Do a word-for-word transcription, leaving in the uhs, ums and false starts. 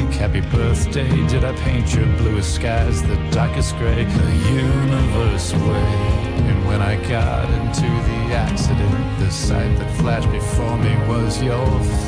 week. Happy birthday, did I paint your bluest skies the darkest gray, the universe way? And when I got into the accident, the sight that flashed before me was your